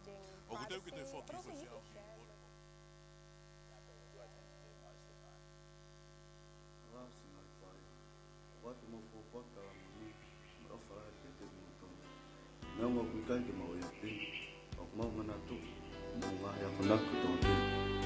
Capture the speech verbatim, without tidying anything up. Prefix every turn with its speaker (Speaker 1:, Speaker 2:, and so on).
Speaker 1: Oh, we do get that fuck you for sure.
Speaker 2: Rasi mai fai. Watu mo po po ka mo. Mo fa te te mo to. Não mo ku kai ke mo ya pin. Ok mo mana tu. Mo nga ya ko nak to.